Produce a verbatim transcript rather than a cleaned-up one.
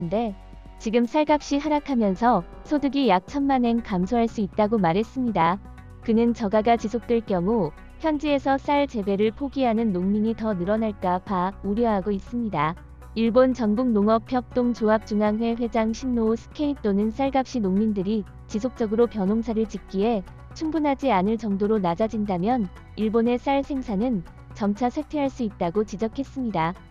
데 지금 쌀값이 하락하면서 소득이 약 천만 엔 감소할 수 있다고 말했습니다. 그는 저가가 지속될 경우 현지에서 쌀 재배를 포기하는 농민이 더 늘어날까 봐 우려하고 있습니다. 일본 전국농업협동조합중앙회 회장 신노우 스케이토는 쌀값이 농민들이 지속적으로 벼농사를 짓기에 충분하지 않을 정도로 낮아진다면 일본의 쌀 생산은 점차 쇠퇴할 수 있다고 지적했습니다.